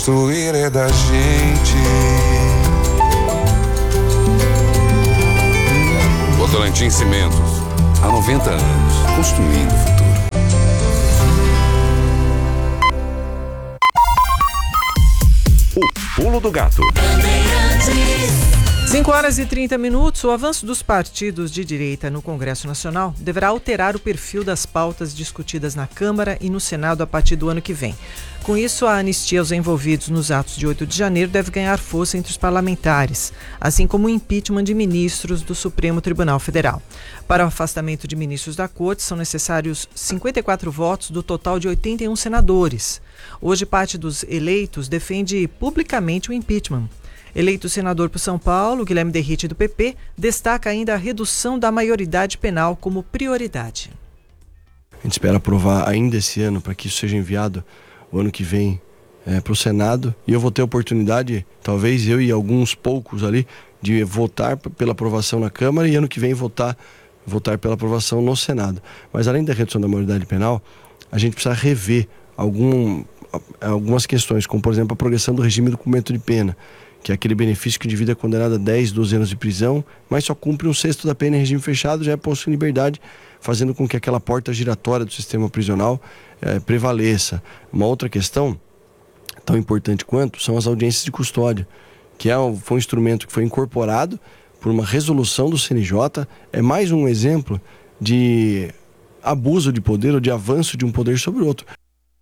Construir é da gente. Votorantim Cimentos, há 90 anos, construindo o futuro. O Pulo do Gato. 5h30. O avanço dos partidos de direita no Congresso Nacional deverá alterar o perfil das pautas discutidas na Câmara e no Senado a partir do ano que vem. Com isso, a anistia aos envolvidos nos atos de 8 de janeiro deve ganhar força entre os parlamentares, assim como o impeachment de ministros do Supremo Tribunal Federal. Para o afastamento de ministros da Corte, são necessários 54 votos do total de 81 senadores. Hoje, parte dos eleitos defende publicamente o impeachment. Eleito senador por São Paulo, Guilherme Derrite, do PP, destaca ainda a redução da maioridade penal como prioridade. A gente espera aprovar ainda esse ano para que isso seja enviado o ano que vem para o Senado. E eu vou ter a oportunidade, talvez eu e alguns poucos ali, de votar pela aprovação na Câmara e ano que vem votar pela aprovação no Senado. Mas além da redução da maioridade penal, a gente precisa rever algumas questões, como por exemplo a progressão do regime do cumprimento de pena, que é aquele benefício que o indivíduo é condenado a 10, 12 anos de prisão, mas só cumpre 1/6 da pena em regime fechado, já é posto em liberdade, fazendo com que aquela porta giratória do sistema prisional prevaleça. Uma outra questão, tão importante quanto, são as audiências de custódia, que foi um instrumento que foi incorporado por uma resolução do CNJ, é mais um exemplo de abuso de poder ou de avanço de um poder sobre o outro.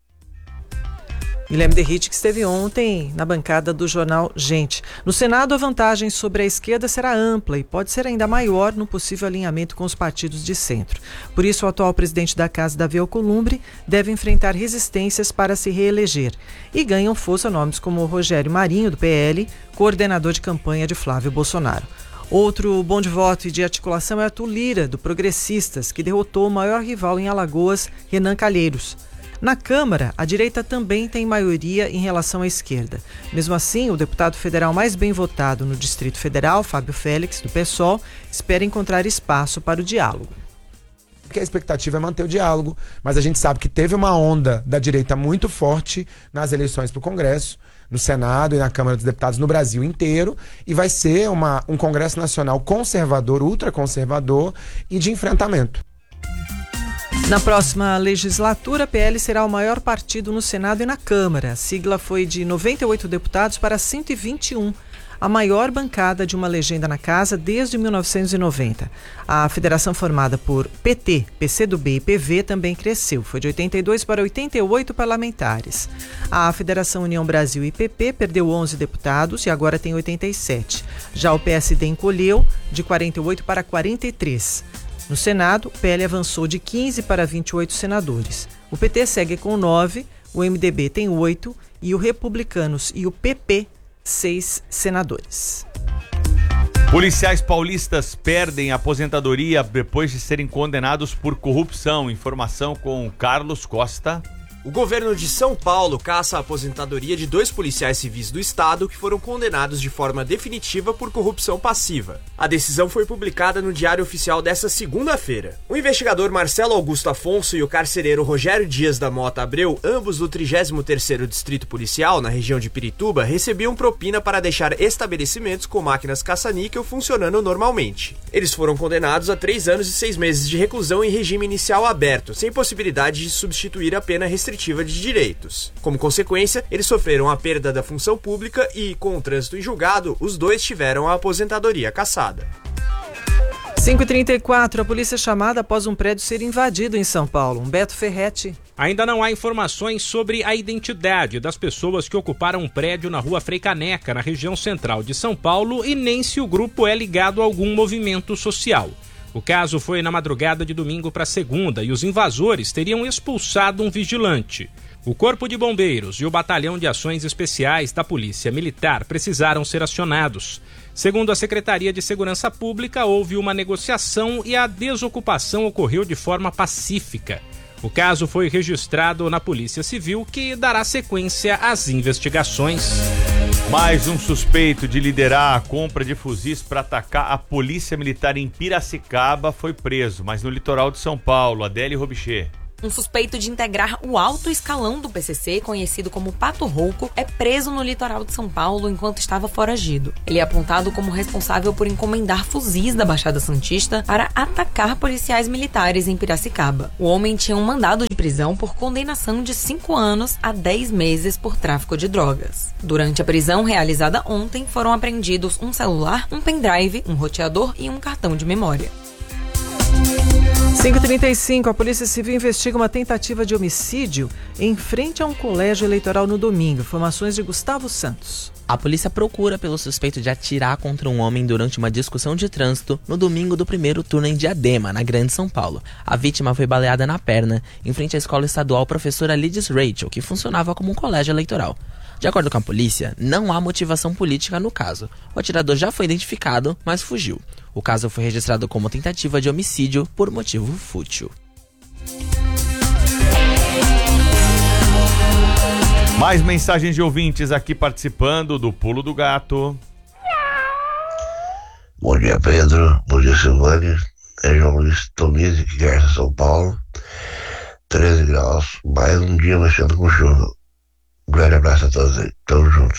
Guilherme Derrite, que esteve ontem na bancada do jornal Gente. No Senado, a vantagem sobre a esquerda será ampla e pode ser ainda maior no possível alinhamento com os partidos de centro. Por isso, o atual presidente da Casa, Davi Alcolumbre, deve enfrentar resistências para se reeleger. E ganham força nomes como Rogério Marinho, do PL, coordenador de campanha de Flávio Bolsonaro. Outro bom de voto e de articulação é Arthur Lira, do Progressistas, que derrotou o maior rival em Alagoas, Renan Calheiros. Na Câmara, a direita também tem maioria em relação à esquerda. Mesmo assim, o deputado federal mais bem votado no Distrito Federal, Fábio Félix, do PSOL, espera encontrar espaço para o diálogo. Que a expectativa é manter o diálogo, mas a gente sabe que teve uma onda da direita muito forte nas eleições para o Congresso, no Senado e na Câmara dos Deputados no Brasil inteiro, e vai ser um Congresso Nacional conservador, ultraconservador e de enfrentamento. Na próxima legislatura, a PL será o maior partido no Senado e na Câmara. A sigla foi de 98 deputados para 121, a maior bancada de uma legenda na casa desde 1990. A federação formada por PT, PCdoB e PV também cresceu. Foi de 82 para 88 parlamentares. A Federação União Brasil e PP perdeu 11 deputados e agora tem 87. Já o PSD encolheu de 48 para 43. No Senado, o PL avançou de 15 para 28 senadores. O PT segue com 9, o MDB tem 8 e o Republicanos e o PP, 6 senadores. Policiais paulistas perdem a aposentadoria depois de serem condenados por corrupção. Informação com Carlos Costa. O governo de São Paulo caça a aposentadoria de 2 policiais civis do estado que foram condenados de forma definitiva por corrupção passiva. A decisão foi publicada no Diário Oficial desta segunda-feira. O investigador Marcelo Augusto Afonso e o carcereiro Rogério Dias da Mota Abreu, ambos do 33º Distrito Policial, na região de Pirituba, recebiam propina para deixar estabelecimentos com máquinas caça-níquel funcionando normalmente. Eles foram condenados a 3 anos e 6 meses de reclusão em regime inicial aberto, sem possibilidade de substituir a pena restritiva de direitos. Como consequência, eles sofreram a perda da função pública e, com o trânsito em julgado, os 2 tiveram a aposentadoria cassada. 5h34, a polícia é chamada após um prédio ser invadido em São Paulo. Humberto Ferretti. Ainda não há informações sobre a identidade das pessoas que ocuparam um prédio na rua Frei Caneca, na região central de São Paulo, e nem se o grupo é ligado a algum movimento social. O caso foi na madrugada de domingo para segunda e os invasores teriam expulsado um vigilante. O Corpo de Bombeiros e o Batalhão de Ações Especiais da Polícia Militar precisaram ser acionados. Segundo a Secretaria de Segurança Pública, houve uma negociação e a desocupação ocorreu de forma pacífica. O caso foi registrado na Polícia Civil, que dará sequência às investigações. Mais um suspeito de liderar a compra de fuzis para atacar a Polícia Militar em Piracicaba foi preso, mas no litoral de São Paulo. Adélio Robichê. Um suspeito de integrar o alto escalão do PCC, conhecido como Pato Rouco, é preso no litoral de São Paulo enquanto estava foragido. Ele é apontado como responsável por encomendar fuzis da Baixada Santista para atacar policiais militares em Piracicaba. O homem tinha um mandado de prisão por condenação de 5 anos a 10 meses por tráfico de drogas. Durante a prisão realizada ontem, foram apreendidos um celular, um pendrive, um roteador e um cartão de memória. 5h35, a Polícia Civil investiga uma tentativa de homicídio em frente a um colégio eleitoral no domingo. Informações de Gustavo Santos. A polícia procura pelo suspeito de atirar contra um homem durante uma discussão de trânsito no domingo do primeiro turno em Diadema, na Grande São Paulo. A vítima foi baleada na perna, em frente à escola estadual Professora Lides Rachel, que funcionava como um colégio eleitoral. De acordo com a polícia, não há motivação política no caso. O atirador já foi identificado, mas fugiu. O caso foi registrado como tentativa de homicídio por motivo fútil. Mais mensagens de ouvintes aqui participando do Pulo do Gato. Bom dia, Pedro. Bom dia, Silvânia. É João Luiz Tomizzi, que quer São Paulo. 13 graus. Mais um dia mexendo com chuva. Um grande abraço a todos aí. Tamo juntos.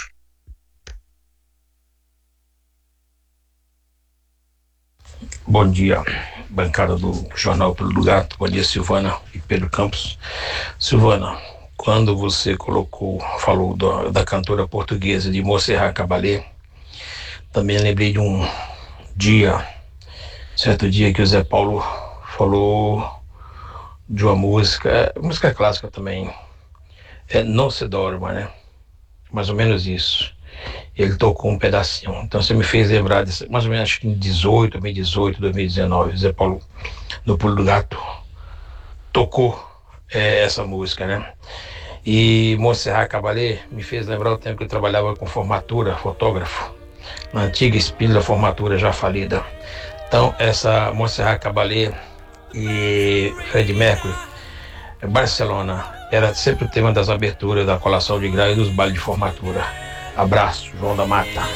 Bom dia, bancada do Jornal Pulo do Gato. Bom dia, Silvana e Pedro Campos. Silvana, quando você falou da cantora portuguesa de Montserrat Caballé, também lembrei de um dia, certo dia que o Zé Paulo falou de uma música clássica também, Não Se Dorma, né? Mais ou menos isso. Ele tocou um pedacinho. Então você me fez lembrar dessa, mais ou menos acho que em 2018, 2019, Zé Paulo, no Pulo do Gato, tocou essa música, né? E Montserrat Caballé me fez lembrar o tempo que eu trabalhava com formatura, fotógrafo, na antiga Espírita Formatura já falida. Então essa Montserrat Caballé e Freddie Mercury, Barcelona, era sempre o tema das aberturas da colação de grau e dos bailes de formatura. Abraço, João da Mata.